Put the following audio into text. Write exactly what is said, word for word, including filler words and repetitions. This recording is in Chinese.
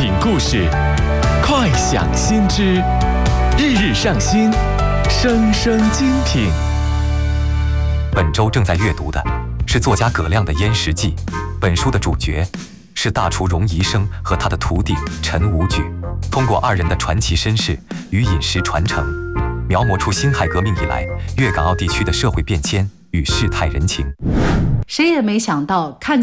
品故事，快享新知，日日上新，生生精品。 本周正在阅读的是作家葛亮的《燕食记》，本书的主角是大厨荣宜生和他的徒弟陈无惧，通过二人的传奇身世与饮食传承，描摹出辛亥革命以来粤港澳地区的社会变迁与世态人情。 谁也没想到，看